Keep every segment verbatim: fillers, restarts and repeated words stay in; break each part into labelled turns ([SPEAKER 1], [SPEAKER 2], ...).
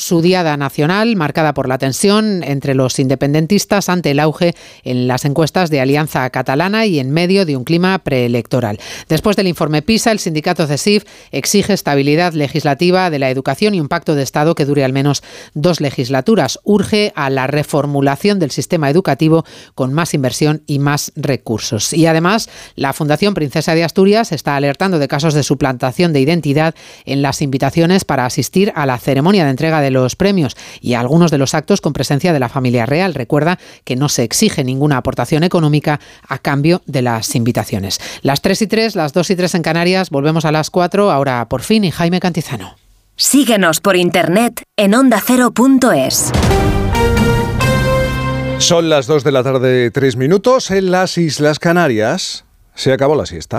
[SPEAKER 1] su diada nacional, marcada por la tensión entre los independentistas ante el auge en las encuestas de Alianza Catalana y en medio de un clima preelectoral. Después del informe PISA, el sindicato CESIF exige estabilidad legislativa de la educación y un pacto de Estado que dure al menos dos legislaturas. Urge a la reformulación del sistema educativo con más inversión y más recursos. Y además, la Fundación Princesa de Asturias está alertando de casos de suplantación de identidad en las invitaciones para asistir a la ceremonia de entrega de los premios y a algunos de los actos con presencia de la familia real. Recuerda que no se exige ninguna aportación económica a cambio de las invitaciones. Las tres y tres, las dos y tres en Canarias, volvemos a las cuatro, ahora por fin, y Jaime Cantizano.
[SPEAKER 2] Síguenos por internet en onda cero punto es.
[SPEAKER 3] Son las dos de la tarde, tres minutos. En las Islas Canarias se acabó la siesta.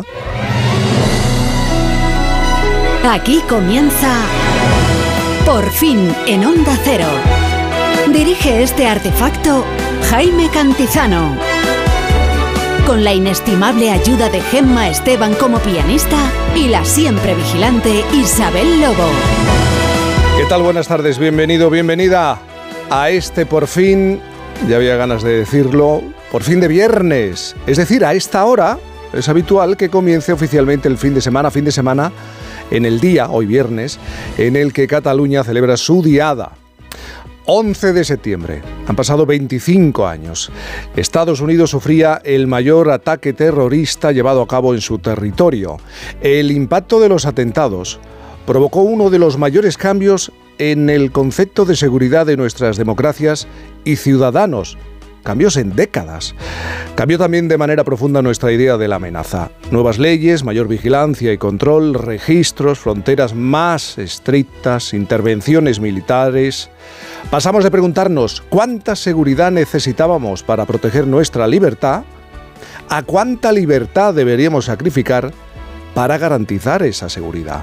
[SPEAKER 2] Aquí comienza Por fin en Onda Cero. Dirige este artefacto Jaime Cantizano. Con la inestimable ayuda de Gemma Esteban como pianista y la siempre vigilante Isabel Lobo.
[SPEAKER 3] ¿Qué tal? Buenas tardes, bienvenido, bienvenida a este Por fin, ya había ganas de decirlo, por fin de viernes. Es decir, a esta hora es habitual que comience oficialmente el fin de semana, fin de semana en el día, hoy viernes, en el que Cataluña celebra su diada. once de septiembre. Han pasado veinticinco años. Estados Unidos sufría el mayor ataque terrorista llevado a cabo en su territorio. El impacto de los atentados provocó uno de los mayores cambios en el concepto de seguridad de nuestras democracias y ciudadanos. Cambios en décadas. Cambió también de manera profunda nuestra idea de la amenaza. Nuevas leyes, mayor vigilancia y control, registros, fronteras más estrictas, intervenciones militares. Pasamos de preguntarnos cuánta seguridad necesitábamos para proteger nuestra libertad a cuánta libertad deberíamos sacrificar para garantizar esa seguridad.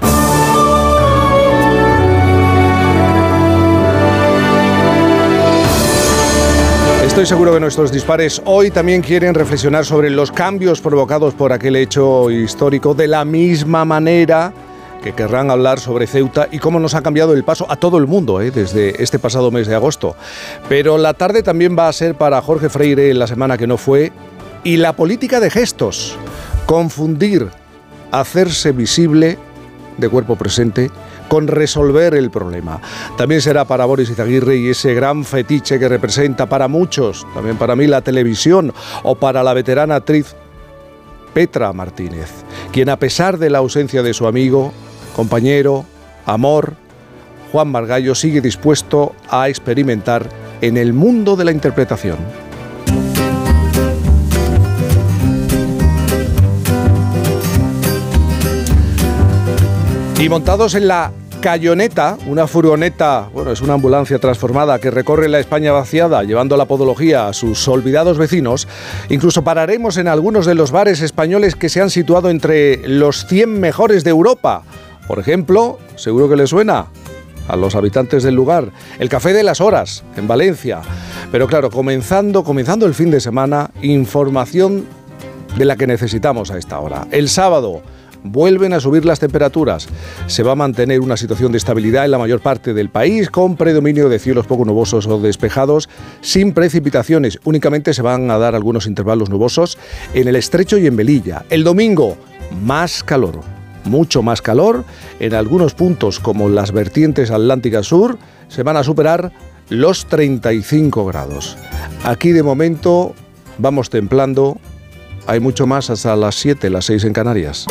[SPEAKER 3] Estoy seguro que nuestros dispares hoy también quieren reflexionar sobre los cambios provocados por aquel hecho histórico, de la misma manera que querrán hablar sobre Ceuta y cómo nos ha cambiado el paso a todo el mundo ¿eh? desde este pasado mes de agosto. Pero la tarde también va a ser para Jorge Freire en la semana que no fue, y la política de gestos, confundir hacerse visible de cuerpo presente con resolver el problema. También será para Boris Izaguirre y ese gran fetiche que representa para muchos, también para mí, la televisión, o para la veterana actriz Petra Martínez, quien a pesar de la ausencia de su amigo, compañero, amor, Juan Margallo, sigue dispuesto a experimentar en el mundo de la interpretación. Y montados en la Cayoneta, una furgoneta, bueno, es una ambulancia transformada que recorre la España vaciada, llevando la podología a sus olvidados vecinos, incluso pararemos en algunos de los bares españoles que se han situado entre los cien mejores de Europa. Por ejemplo, seguro que les suena a los habitantes del lugar, el Café de las Horas, en Valencia. Pero claro, comenzando, comenzando el fin de semana, información de la que necesitamos a esta hora. El sábado vuelven a subir las temperaturas. Se va a mantener una situación de estabilidad en la mayor parte del país, con predominio de cielos poco nubosos o despejados, sin precipitaciones. Únicamente se van a dar algunos intervalos nubosos en el Estrecho y en Melilla. El domingo, más calor, mucho más calor. En algunos puntos, como las vertientes atlánticas sur, se van a superar los treinta y cinco grados. Aquí, de momento, vamos templando. Hay mucho más hasta las siete, las seis en Canarias.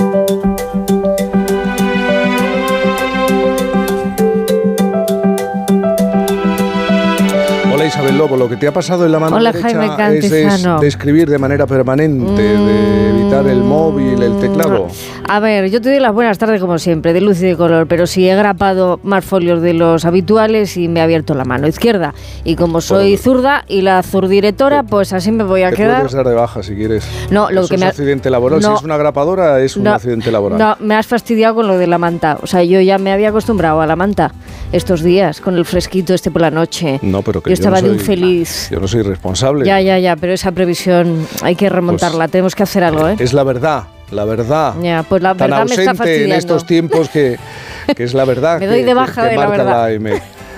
[SPEAKER 3] Hola Isabel Lobo, lo que te ha pasado en la mano
[SPEAKER 4] Hola,
[SPEAKER 3] derecha
[SPEAKER 4] Jaime
[SPEAKER 3] es de, de escribir de manera permanente, mm. de evitar el móvil, el teclado.
[SPEAKER 4] A ver, yo te doy las buenas tardes como siempre, de luz y de color, pero si he grapado más folios de los habituales y me he abierto la mano izquierda. Y como soy bueno, zurda y la zurdirectora, pues así me voy a
[SPEAKER 3] te
[SPEAKER 4] quedar.
[SPEAKER 3] Puedes dar de baja si quieres.
[SPEAKER 4] No, lo
[SPEAKER 3] Eso
[SPEAKER 4] que
[SPEAKER 3] es
[SPEAKER 4] me
[SPEAKER 3] un
[SPEAKER 4] ha...
[SPEAKER 3] accidente laboral.
[SPEAKER 4] No,
[SPEAKER 3] si es una grapadora, es un
[SPEAKER 4] no,
[SPEAKER 3] accidente laboral.
[SPEAKER 4] No, me has fastidiado con lo de la manta. O sea, yo ya me había acostumbrado a la manta estos días, con el fresquito este por la noche.
[SPEAKER 3] No, pero que
[SPEAKER 4] yo, yo estaba
[SPEAKER 3] no soy,
[SPEAKER 4] de un feliz.
[SPEAKER 3] Yo no soy responsable.
[SPEAKER 4] Ya, ya, ya, pero esa previsión hay que remontarla. Pues, tenemos que hacer algo, ¿eh?
[SPEAKER 3] Es la verdad. La verdad,
[SPEAKER 4] ya, pues la
[SPEAKER 3] tan
[SPEAKER 4] verdad
[SPEAKER 3] ausente
[SPEAKER 4] me está fastidiando
[SPEAKER 3] en estos tiempos que, que es la verdad.
[SPEAKER 4] me doy
[SPEAKER 3] que,
[SPEAKER 4] de baja
[SPEAKER 3] que, que
[SPEAKER 4] de la
[SPEAKER 3] marca
[SPEAKER 4] verdad.
[SPEAKER 3] La,